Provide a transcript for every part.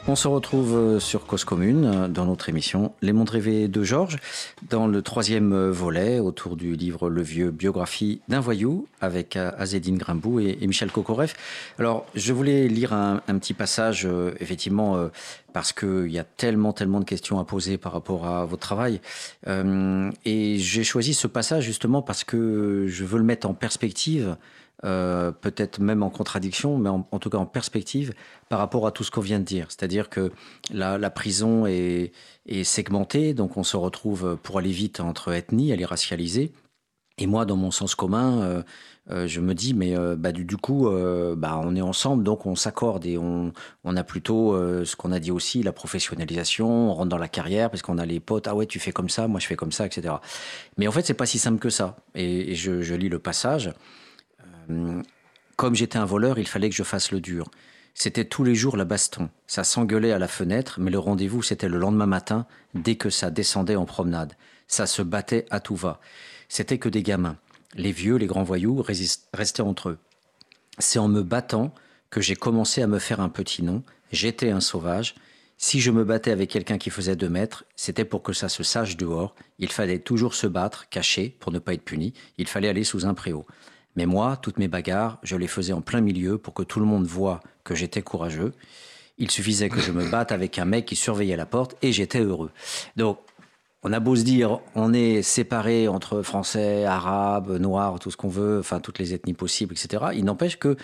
On se retrouve sur Cause Commune dans notre émission Les Mondes Rêvés de Georges, dans le troisième volet autour du livre Le Vieux, biographie d'un voyou, avec Azzedine Grimbou et Michel Kokoreff. Alors, je voulais lire un petit passage, effectivement, parce qu'il y a tellement de questions à poser par rapport à votre travail. Et j'ai choisi ce passage justement parce que je veux le mettre en perspective, peut-être même en contradiction, mais en tout cas en perspective par rapport à tout ce qu'on vient de dire. C'est-à-dire que la prison est segmentée, donc on se retrouve, pour aller vite, entre ethnies, elle est racialisée. Et moi, dans mon sens commun, je me dis, mais du coup, on est ensemble, donc on s'accorde et on a plutôt ce qu'on a dit aussi, la professionnalisation, on rentre dans la carrière parce qu'on a les potes, ah ouais, tu fais comme ça, moi je fais comme ça, etc. Mais en fait, c'est pas si simple que ça. Et je lis le passage. Comme j'étais un voleur, il fallait que je fasse le dur. C'était tous les jours la baston. Ça s'engueulait à la fenêtre, mais le rendez-vous, c'était le lendemain matin, dès que ça descendait en promenade. Ça se battait à tout va. C'était que des gamins. Les vieux, les grands voyous, restaient entre eux. C'est en me battant que j'ai commencé à me faire un petit nom. J'étais un sauvage. Si je me battais avec quelqu'un qui faisait 2 mètres, c'était pour que ça se sache dehors. Il fallait toujours se battre, caché, pour ne pas être puni. Il fallait aller sous un préau. Mais moi, toutes mes bagarres, je les faisais en plein milieu pour que tout le monde voie que j'étais courageux. Il suffisait que je me batte avec un mec qui surveillait la porte et j'étais heureux. Donc, on a beau se dire, on est séparés entre Français, Arabes, Noirs, tout ce qu'on veut, enfin toutes les ethnies possibles, etc. Il n'empêche que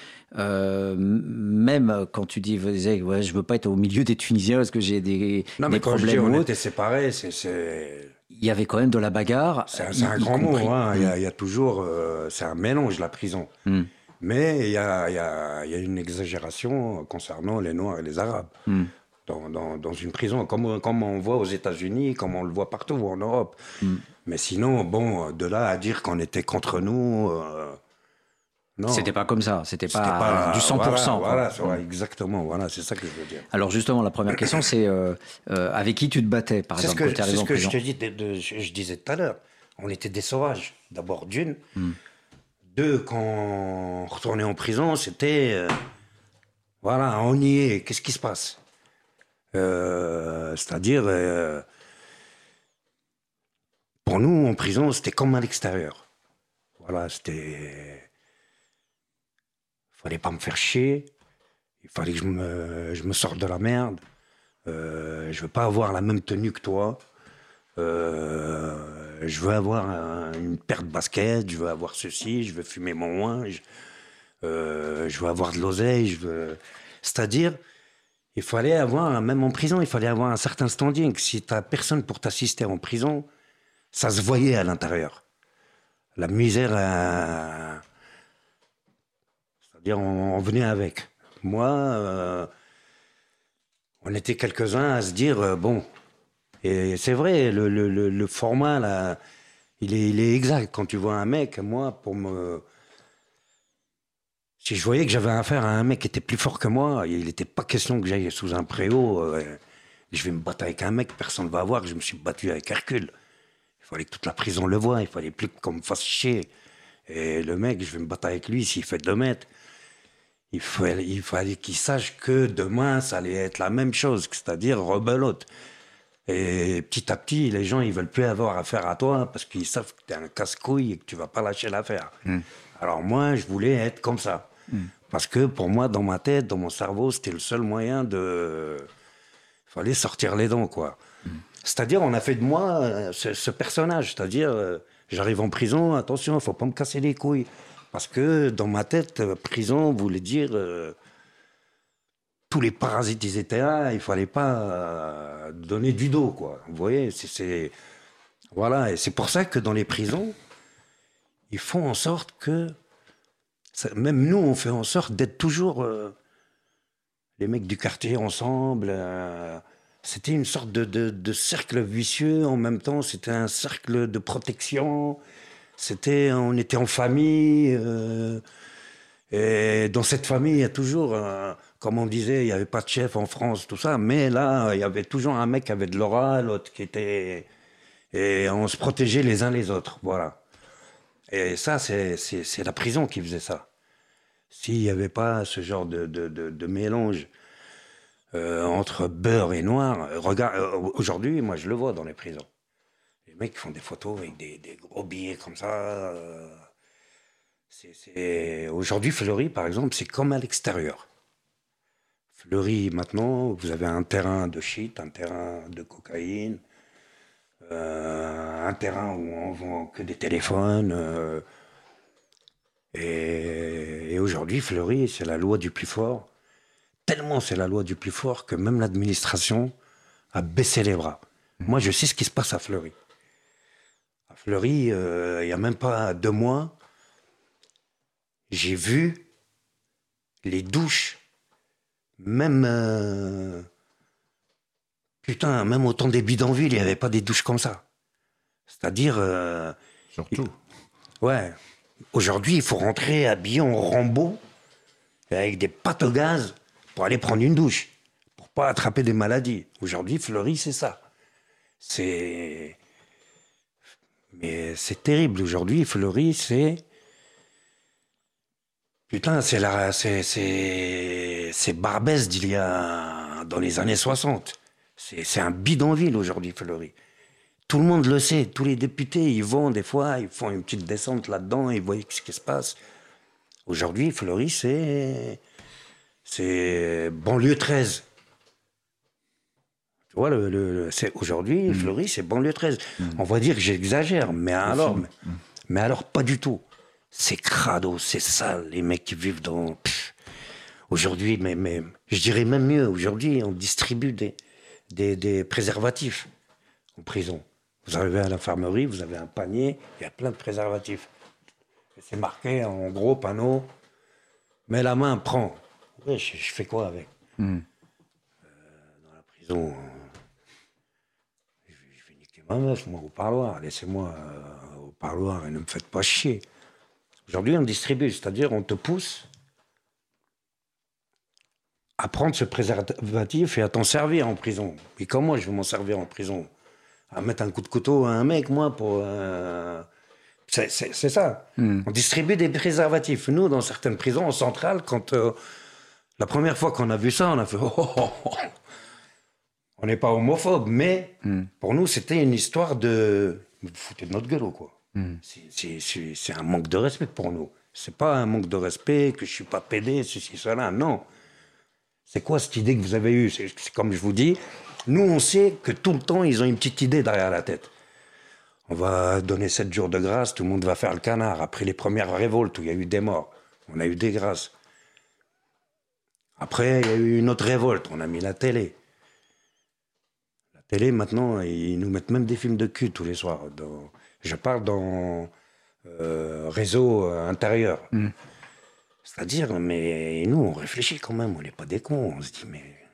même quand tu disais, ouais, je veux pas être au milieu des Tunisiens parce que j'ai des Quand je dis problèmes ou on autre, était séparés, il y avait quand même de la bagarre, c'est un grand mot. Hein. Il y a toujours, c'est un mélange, la prison. Mm. Mais il y a une exagération concernant les Noirs et les Arabes. Mm. Dans une prison, comme on voit aux États-Unis, comme on le voit partout en Europe. Mm. Mais sinon, bon, de là à dire qu'on était contre nous, non. C'était pas comme ça, c'était pas du 100%. Voilà, quoi. voilà, exactement, voilà, c'est ça que je veux dire. Alors justement, la première question, c'est avec qui tu te battais, par exemple, quand tu es arrivé en prison? C'est ce que je te dis, je disais tout à l'heure. On était des sauvages. D'abord, d'une. Deux, quand on retournait en prison, c'était... voilà, on y est, qu'est-ce qui se passe? C'est-à-dire, pour nous, en prison, c'était comme à l'extérieur. Voilà, c'était... Il fallait pas me faire chier. Il fallait que je me sorte de la merde. Je veux pas avoir la même tenue que toi. Je veux avoir une paire de baskets, je veux avoir ceci, je veux fumer mon joint, je veux avoir de l'oseille, c'est-à-dire, il fallait avoir, même en prison, il fallait avoir un certain standing. Si t'as personne pour t'assister en prison, ça se voyait à l'intérieur. La misère, c'est-à-dire, on venait avec. Moi, on était quelques-uns à se dire, bon, et c'est vrai, le format, là, il est exact. Quand tu vois un mec, moi, si je voyais que j'avais affaire à un mec qui était plus fort que moi, il n'était pas question que j'aille sous un préau. Je vais me battre avec un mec, personne ne va voir que je me suis battu avec Hercule. Il fallait que toute la prison le voie, il fallait plus qu'on me fasse chier. Et le mec, je vais me battre avec lui s'il fait 2 mètres. Il fallait qu'il sache que demain, ça allait être la même chose, c'est-à-dire rebelote. Et petit à petit, les gens, ils veulent plus avoir affaire à toi parce qu'ils savent que tu es un casse-couille et que tu vas pas lâcher l'affaire. Alors moi, je voulais être comme ça. Parce que pour moi, dans ma tête, dans mon cerveau, c'était le seul moyen de... Il fallait sortir les dents, quoi. C'est-à-dire, on a fait de moi ce personnage. C'est-à-dire, j'arrive en prison, attention, il faut pas me casser les couilles. Parce que dans ma tête, prison voulait dire... tous les parasites, ils étaient là, il fallait pas donner du dos, quoi. Vous voyez, voilà, et c'est pour ça que dans les prisons, ils font en sorte que... même nous, on fait en sorte d'être toujours les mecs du quartier ensemble. C'était une sorte de cercle vicieux. En même temps, c'était un cercle de protection. On était en famille. Et dans cette famille, il y a toujours, comme on disait, il n'y avait pas de chef en France, tout ça. Mais là, il y avait toujours un mec qui avait de l'aura, l'autre qui était... Et on se protégeait les uns les autres, voilà. Et ça, c'est la prison qui faisait ça. S'il n'y avait pas ce genre de mélange entre beurre et noir. Regarde, aujourd'hui, moi, je le vois dans les prisons. Les mecs qui font des photos avec des gros billets comme ça. Aujourd'hui, Fleury, par exemple, c'est comme à l'extérieur. Fleury, maintenant, vous avez un terrain de shit, un terrain de cocaïne, un terrain où on vend que des téléphones. Et aujourd'hui, Fleury, c'est la loi du plus fort. Tellement c'est la loi du plus fort que même l'administration a baissé les bras. Moi, je sais ce qui se passe à Fleury. À Fleury, il n'y a même pas 2 mois, j'ai vu les douches, même putain, même au temps des bidonvilles, il n'y avait pas des douches comme ça. C'est-à-dire, Surtout. ouais, aujourd'hui, il faut rentrer habillé en Rambo avec des pattes au gaz pour aller prendre une douche, pour pas attraper des maladies. Aujourd'hui, Fleury, c'est ça. Mais c'est terrible. Aujourd'hui, Fleury, c'est... Putain, c'est Barbès d'il y a... dans les années 60. C'est un bidonville aujourd'hui, Fleury. Tout le monde le sait. Tous les députés, ils vont des fois, ils font une petite descente là-dedans, ils voient ce qui se passe. Aujourd'hui, Fleury, c'est banlieue 13. Tu vois, aujourd'hui, Fleury, c'est banlieue 13. On va dire que j'exagère, mais alors pas du tout. C'est crado, c'est sale, les mecs qui vivent dans... Aujourd'hui, mais je dirais même mieux, aujourd'hui, on distribue des préservatifs en prison. Vous arrivez à l'infirmerie, vous avez un panier, il y a plein de préservatifs. C'est marqué en gros panneau, mets la main, prends. Ouais, je fais quoi avec dans la prison, je vais niquer ma meuf, moi, au parloir. Laissez-moi au parloir et ne me faites pas chier. Aujourd'hui, on distribue, c'est-à-dire on te pousse à prendre ce préservatif et à t'en servir en prison. Et comment je vais m'en servir en prison? À mettre un coup de couteau à un mec, moi, pour... C'est ça. On distribue des préservatifs. Nous, dans certaines prisons, en centrale, quand... la première fois qu'on a vu ça, on a fait... On n'est pas homophobe, mais pour nous, c'était une histoire de... Vous foutez de notre gueule ou quoi? C'est un manque de respect pour nous. C'est pas un manque de respect, que je suis pas pédé, ceci, cela, non. C'est quoi cette idée que vous avez eue? C'est comme je vous dis, nous, on sait que tout le temps, ils ont une petite idée derrière la tête. On va donner 7 jours de grâce, tout le monde va faire le canard. Après les premières révoltes où il y a eu des morts, on a eu des grâces. Après, il y a eu une autre révolte, on a mis la télé. La télé, maintenant, ils nous mettent même des films de cul tous les soirs. Je parle dans réseau intérieur. C'est-à-dire, mais nous, on réfléchit quand même, on n'est pas des cons. On se dit, mais